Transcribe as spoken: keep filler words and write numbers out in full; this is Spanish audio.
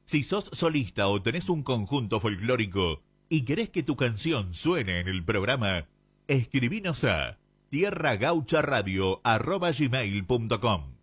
Si sos solista o tenés un conjunto folclórico y querés que tu canción suene en el programa, escribinos a tierra gaucha radio arroba gmail punto com.